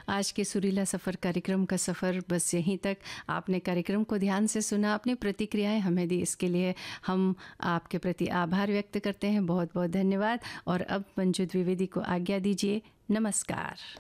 आज के सुरीला सफ़र कार्यक्रम का सफ़र बस यहीं तक। आपने कार्यक्रम को ध्यान से सुना, अपनी प्रतिक्रियाएं हमें दी, इसके लिए हम आपके प्रति आभार व्यक्त करते हैं। बहुत बहुत धन्यवाद। और अब मंजू द्विवेदी को आज्ञा दीजिए। नमस्कार।